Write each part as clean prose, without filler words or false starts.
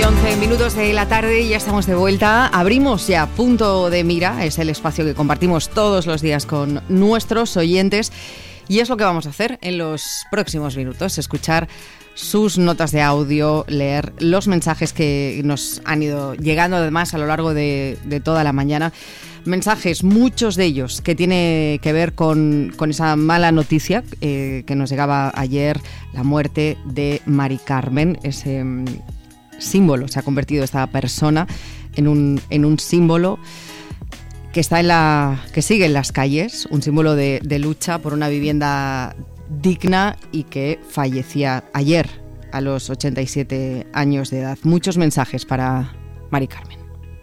11 minutos de la tarde y ya estamos de vuelta. Abrimos ya Punto de Mira, es el espacio que compartimos todos los días con nuestros oyentes y es lo que vamos a hacer en los próximos minutos, escuchar sus notas de audio, leer los mensajes que nos han ido llegando además a lo largo de toda la mañana. Mensajes, muchos de ellos que tiene que ver con esa mala noticia que nos llegaba ayer, la muerte de Mari Carmen, ese símbolo, se ha convertido esta persona en un símbolo que que sigue en las calles, un símbolo de lucha por una vivienda digna y que fallecía ayer a los 87 años de edad. Muchos mensajes para Mari Carmen.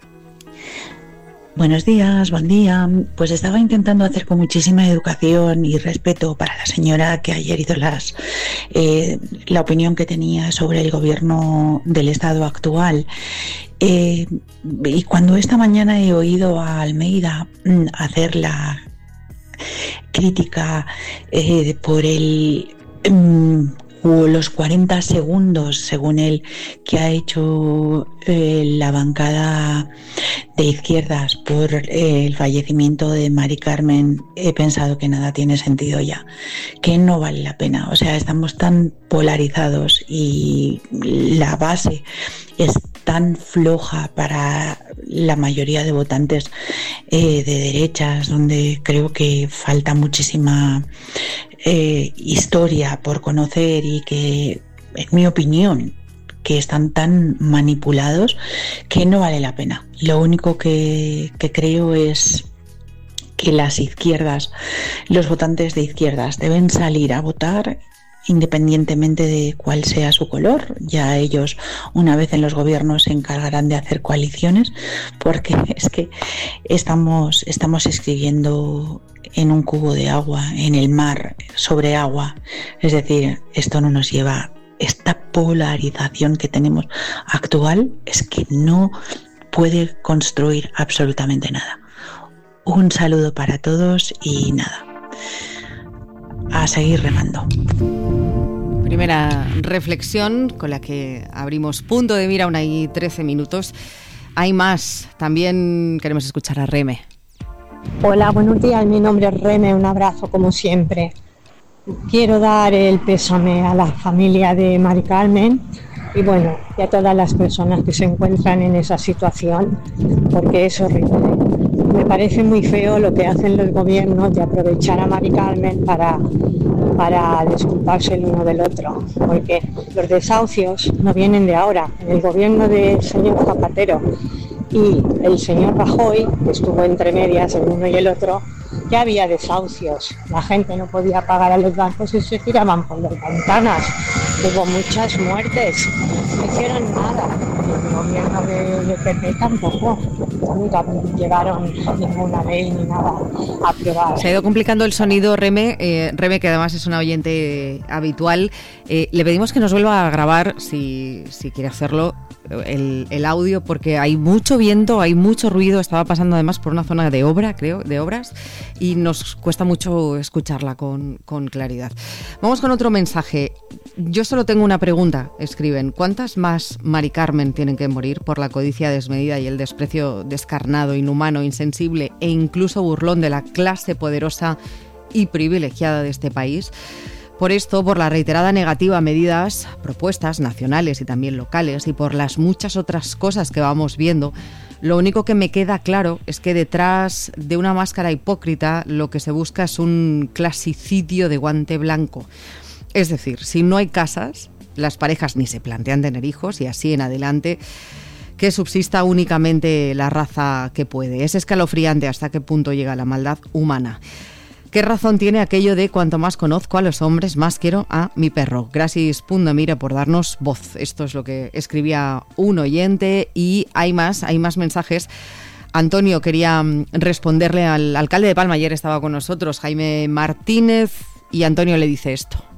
Buenos días, buen día. Pues estaba intentando hacer con muchísima educación y respeto para la señora que ayer hizo la opinión que tenía sobre el gobierno del Estado actual. Y cuando esta mañana he oído a Almeida hacer la crítica por los 40 segundos, según él, que ha hecho la bancada de izquierdas por el fallecimiento de Mari Carmen, he pensado que nada tiene sentido ya, que no vale la pena. O sea, estamos tan polarizados y la base es tan floja para la mayoría de votantes de derechas, donde creo que falta muchísima historia por conocer y que, en mi opinión, que están tan manipulados que no vale la pena. Lo único que creo es que las izquierdas, los votantes de izquierdas deben salir a votar independientemente de cuál sea su color. Ya ellos, una vez en los gobiernos, se encargarán de hacer coaliciones, porque es que estamos escribiendo en un cubo de agua, en el mar, sobre agua. Es decir, esto no nos lleva. Esta polarización que tenemos actual es que no puede construir absolutamente nada. Un saludo para todos y nada, a seguir remando. Primera reflexión con la que abrimos Punto de Mira, 1:13 minutos. Hay más, también queremos escuchar a Reme. Hola, buenos días, mi nombre es Reme, un abrazo como siempre. Quiero dar el pésame a la familia de Mari Carmen y bueno, y a todas las personas que se encuentran en esa situación, porque es horrible. Me parece muy feo lo que hacen los gobiernos de aprovechar a Mari Carmen para disculparse el uno del otro, porque los desahucios no vienen de ahora. En el gobierno del señor Zapatero y el señor Rajoy, que estuvo entre medias el uno y el otro, ya había desahucios. La gente no podía pagar a los bancos y se tiraban por las ventanas. Hubo muchas muertes, no hicieron nada. El gobierno de PP tampoco, nunca llevaron ninguna ley ni nada aprobada. Se ha ido complicando el sonido, Reme, que además es una oyente habitual. Le pedimos que nos vuelva a grabar, si quiere hacerlo, el audio, porque hay mucho viento, hay mucho ruido. Estaba pasando además por una zona de obras, y nos cuesta mucho escucharla con claridad. Vamos con otro mensaje. Yo solo tengo una pregunta, escriben. ¿Cuántas más Mari Carmen tienen que morir por la codicia desmedida y el desprecio descarnado, inhumano, insensible e incluso burlón de la clase poderosa y privilegiada de este país? Por esto, por la reiterada negativa a medidas, propuestas nacionales y también locales, y por las muchas otras cosas que vamos viendo, lo único que me queda claro es que detrás de una máscara hipócrita lo que se busca es un clasicidio de guante blanco. Es decir, si no hay casas, las parejas ni se plantean tener hijos y así en adelante, que subsista únicamente la raza que puede. Es escalofriante hasta qué punto llega la maldad humana. ¿Qué razón tiene aquello de cuanto más conozco a los hombres, más quiero a mi perro? Gracias, Punto Mira, por darnos voz. Esto es lo que escribía un oyente y hay más mensajes. Antonio quería responderle al alcalde de Palma, ayer estaba con nosotros, Jaime Martínez, y Antonio le dice esto.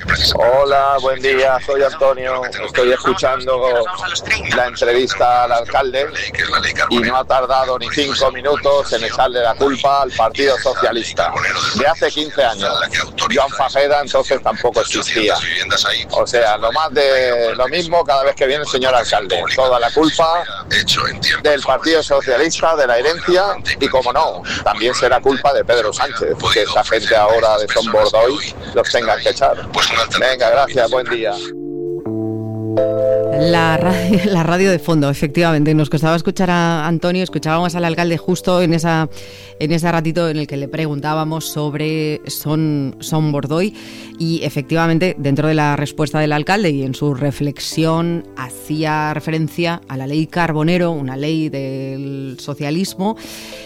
Hola, buen día, soy Antonio. Estoy escuchando la entrevista al alcalde y no ha tardado ni 5 minutos en echarle la culpa al Partido Socialista. De hace 15 años. Joan Fajeda entonces tampoco existía. O sea, lo mismo cada vez que viene el señor alcalde. Toda la culpa del Partido Socialista, de la herencia y, como no, también será culpa de Pedro Sánchez, que esta gente ahora de Son Bordoy los tengan que echar. Venga, gracias, buen día. La radio de fondo, efectivamente. Nos costaba escuchar a Antonio, escuchábamos al alcalde justo en ese ratito en el que le preguntábamos sobre Son Bordoy, y efectivamente dentro de la respuesta del alcalde y en su reflexión hacía referencia a la ley Carbonero, una ley del socialismo.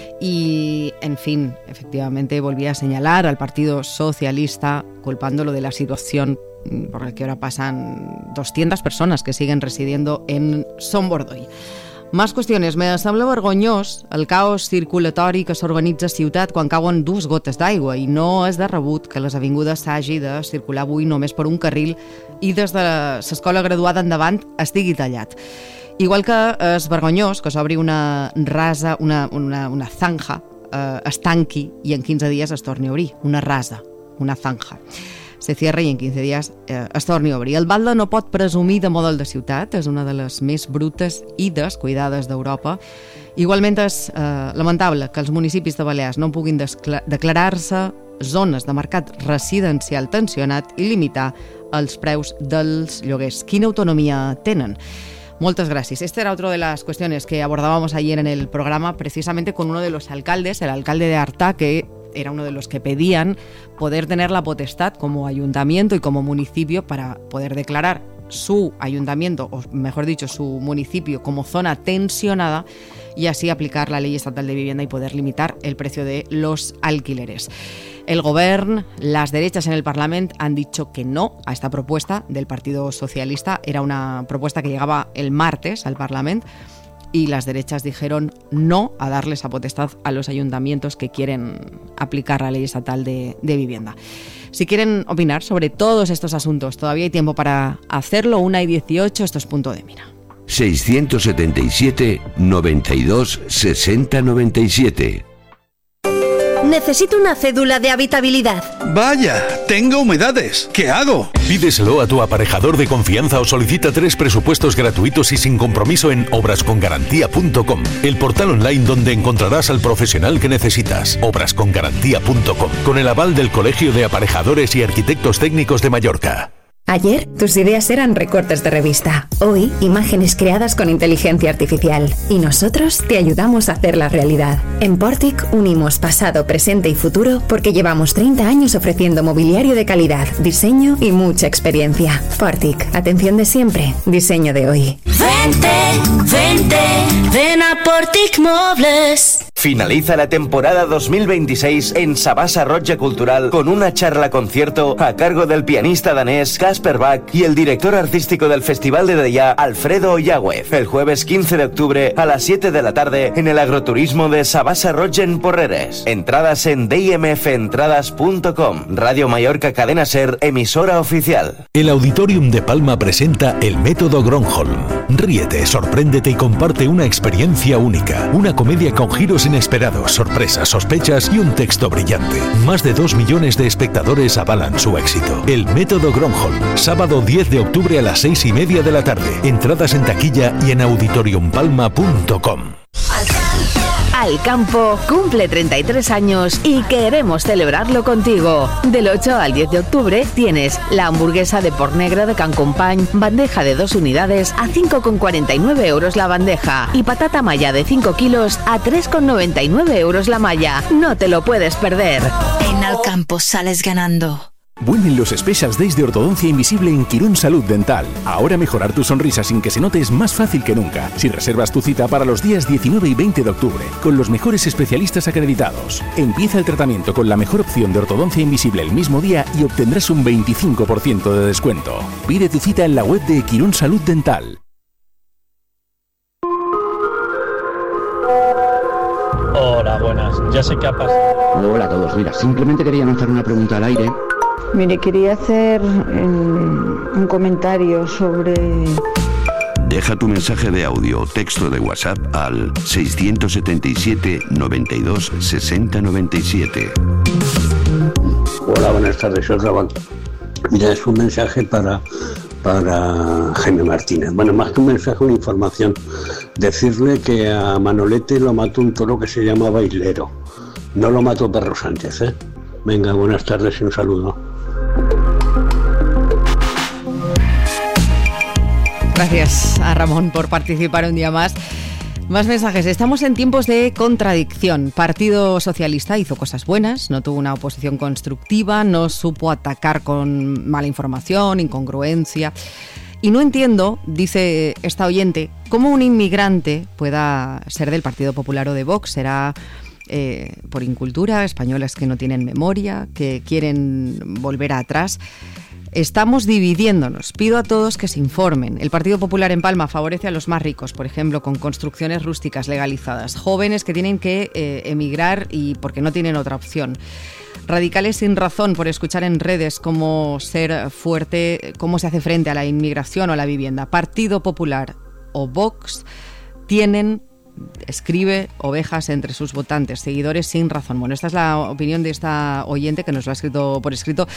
Y, en fin, efectivamente volvía a señalar al Partido Socialista culpándolo de la situación por la que ahora pasan 200 persones que siguen residiendo en Son Bordoy. Més qüestions. Me sembla vergonyós el caos circulatori que s'organitza a ciutat quan cauen 2 gotes d'aigua, i no és de rebut que les avingudes s'hagi de circular avui només per un carril i des de l'escola graduada endavant estigui tallat. Igual que és vergonyós que s'obri una rasa, una zanja, es tanqui i en 15 dies es torni a obrir. Una rasa, una zanja. Se cierra i en 15 dies es torni a obrir. El Balda no pot presumir de model de ciutat, és una de les més brutes i descuidades d'Europa. Igualment és lamentable que els municipis de Balears no puguin declarar-se zones de mercat residencial tensionat i limitar els preus dels lloguers. Quina autonomia tenen? Muchas gracias. Esta era otra de las cuestiones que abordábamos ayer en el programa, precisamente con uno de los alcaldes, el alcalde de Artà, que era uno de los que pedían poder tener la potestad como ayuntamiento y como municipio para poder declarar su ayuntamiento, o mejor dicho, su municipio como zona tensionada y así aplicar la ley estatal de vivienda y poder limitar el precio de los alquileres. El Gobierno, las derechas en el Parlamento han dicho que no a esta propuesta del Partido Socialista. Era una propuesta que llegaba el martes al Parlamento y las derechas dijeron no a darle esa potestad a los ayuntamientos que quieren aplicar la ley estatal de vivienda. Si quieren opinar sobre todos estos asuntos, todavía hay tiempo para hacerlo. 1:18, esto es Punto de Mira. 677 92 60 97. Necesito una cédula de habitabilidad. Vaya, tengo humedades. ¿Qué hago? Pídeselo a tu aparejador de confianza o solicita 3 presupuestos gratuitos y sin compromiso en obrascongarantía.com, el portal online donde encontrarás al profesional que necesitas. Obrascongarantía.com, con el aval del Colegio de Aparejadores y Arquitectos Técnicos de Mallorca. Ayer, tus ideas eran recortes de revista. Hoy, imágenes creadas con inteligencia artificial. Y nosotros te ayudamos a hacerla realidad. En Portic unimos pasado, presente y futuro porque llevamos 30 años ofreciendo mobiliario de calidad, diseño y mucha experiencia. Portic, atención de siempre, diseño de hoy. Ven a Portic Mobles. Finaliza la temporada 2026 en Sabasa Roja Cultural con una charla concierto a cargo del pianista danés Kasper Bach y el director artístico del Festival de Deià, Alfredo Oyagüez, el jueves 15 de octubre a las 7 de la tarde en el agroturismo de Sabasa Roja en Porreres. Entradas en dimfentradas.com. Radio Mallorca Cadena Ser, emisora oficial. El Auditorium de Palma presenta el método Gronholm. Ríete, sorpréndete y comparte una experiencia única. Una comedia con giros inesperados, sorpresas, sospechas y un texto brillante. Más de 2 millones de espectadores avalan su éxito. El método Gronholm, sábado 10 de octubre a las 6:30 de la tarde. Entradas en taquilla y en auditoriumpalma.com. Alcampo cumple 33 años y queremos celebrarlo contigo. Del 8 al 10 de octubre tienes la hamburguesa de porc negre de Can Company, bandeja de 2 unidades a 5,49 euros la bandeja y patata malla de 5 kilos a 3,99 euros la malla. No te lo puedes perder. En Alcampo sales ganando. Vuelven los Specials Days de Ortodoncia Invisible en Quirón Salud Dental. Ahora mejorar tu sonrisa sin que se note es más fácil que nunca. Si reservas tu cita para los días 19 y 20 de octubre, con los mejores especialistas acreditados. Empieza el tratamiento con la mejor opción de ortodoncia invisible el mismo día y obtendrás un 25% de descuento. Pide tu cita en la web de Quirón Salud Dental. Hola, buenas. Ya sé qué ha pasado. Hola a todos. Mira, simplemente quería lanzar una pregunta al aire. Mire, quería hacer un comentario sobre... Deja tu mensaje de audio o texto de WhatsApp al 677 92 60 97. Hola, buenas tardes, soy Raval. Mira, es un mensaje para Jaime Martínez. Bueno, más que un mensaje, una información. Decirle que a Manolete lo mató un toro que se llama Bailero. No lo mató Perro Sánchez, ¿eh? Venga, buenas tardes y un saludo. Gracias a Ramón por participar un día más. Más mensajes. Estamos en tiempos de contradicción. Partido Socialista hizo cosas buenas, no tuvo una oposición constructiva, no supo atacar con mala información, incongruencia. Y no entiendo, dice esta oyente, cómo un inmigrante pueda ser del Partido Popular o de Vox. Será por incultura, españoles que no tienen memoria, que quieren volver atrás. Estamos dividiéndonos. Pido a todos que se informen. El Partido Popular en Palma favorece a los más ricos, por ejemplo, con construcciones rústicas legalizadas. Jóvenes que tienen que emigrar y porque no tienen otra opción. Radicales sin razón por escuchar en redes cómo ser fuerte, cómo se hace frente a la inmigración o a la vivienda. Partido Popular o Vox tienen, escribe, ovejas entre sus votantes, seguidores sin razón. Bueno, esta es la opinión de esta oyente que nos lo ha escrito por escrito.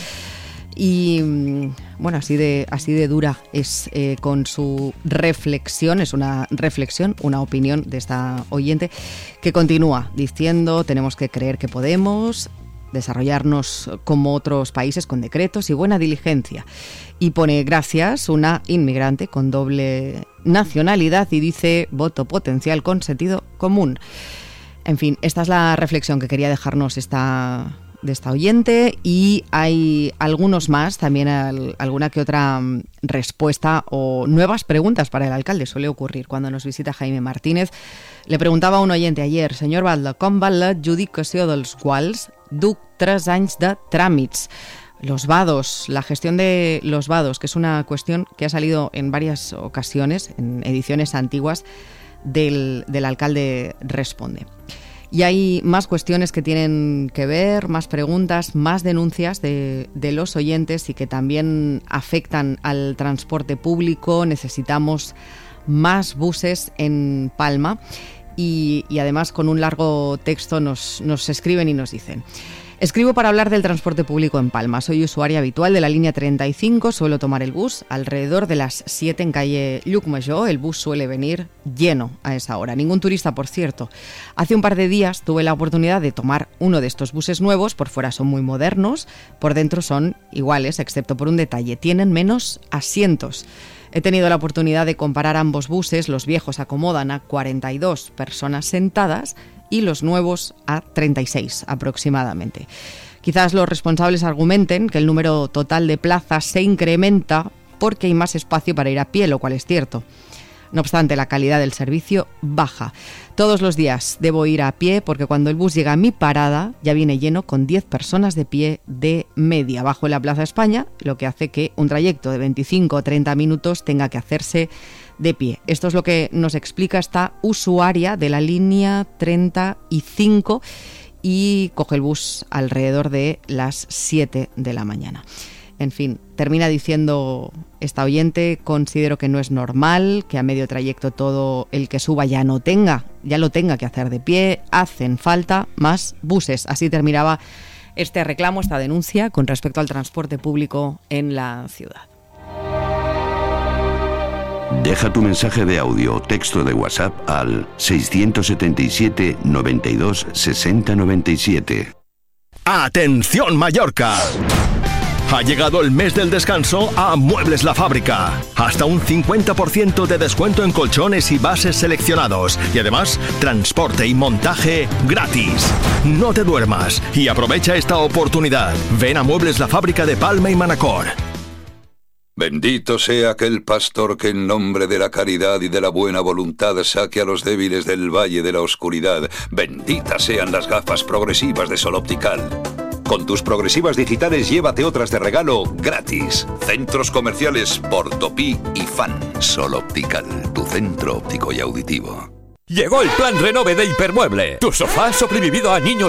Y bueno, así de dura es con su reflexión, es una reflexión, una opinión de esta oyente que continúa diciendo: tenemos que creer que podemos desarrollarnos como otros países con decretos y buena diligencia. Y pone gracias, una inmigrante con doble nacionalidad, y dice voto potencial con sentido común. En fin, esta es la reflexión que quería dejarnos de esta oyente, y hay algunos más, también alguna que otra respuesta o nuevas preguntas para el alcalde. Suele ocurrir cuando nos visita Jaime Martínez. Le preguntaba a un oyente ayer: senyor Batlle, com va l'adjudicació dels quals duc 3 anys de tràmits? Los vados, la gestión de los vados, que es una cuestión que ha salido en varias ocasiones, en ediciones antiguas del alcalde Responde. Y hay más cuestiones que tienen que ver, más preguntas, más denuncias de los oyentes y que también afectan al transporte público. Necesitamos más buses en Palma y además con un largo texto nos escriben y nos dicen: escribo para hablar del transporte público en Palma. Soy usuaria habitual de la línea 35, suelo tomar el bus alrededor de las 7 en calle Llucmajor. El bus suele venir lleno a esa hora. Ningún turista, por cierto. Hace un par de días tuve la oportunidad de tomar uno de estos buses nuevos. Por fuera son muy modernos, por dentro son iguales, excepto por un detalle: tienen menos asientos. He tenido la oportunidad de comparar ambos buses. Los viejos acomodan a 42 personas sentadas y los nuevos a 36 aproximadamente. Quizás los responsables argumenten que el número total de plazas se incrementa porque hay más espacio para ir a pie, lo cual es cierto. No obstante, la calidad del servicio baja. Todos los días debo ir a pie porque cuando el bus llega a mi parada ya viene lleno con 10 personas de pie de media. Bajo en la Plaza España, lo que hace que un trayecto de 25 o 30 minutos tenga que hacerse de pie. Esto es lo que nos explica esta usuaria de la línea 35 y coge el bus alrededor de las 7 de la mañana. En fin, termina diciendo esta oyente: considero que no es normal que a medio trayecto todo el que suba ya lo tenga que hacer de pie. Hacen falta más buses. Así terminaba este reclamo, esta denuncia con respecto al transporte público en la ciudad. Deja tu mensaje de audio o texto de WhatsApp al 677 92 60 97. ¡Atención, Mallorca! Ha llegado el mes del descanso a Muebles La Fábrica. Hasta un 50% de descuento en colchones y bases seleccionados. Y además, transporte y montaje gratis. No te duermas y aprovecha esta oportunidad. Ven a Muebles La Fábrica de Palma y Manacor. Bendito sea aquel pastor que en nombre de la caridad y de la buena voluntad saque a los débiles del valle de la oscuridad. Benditas sean las gafas progresivas de Sol Optical. Con tus progresivas digitales llévate otras de regalo gratis. Centros comerciales Portopí y Fan. Sol Optical, tu centro óptico y auditivo. Llegó el plan Renove de Hipermueble. Tu sofá sobrevivido a niños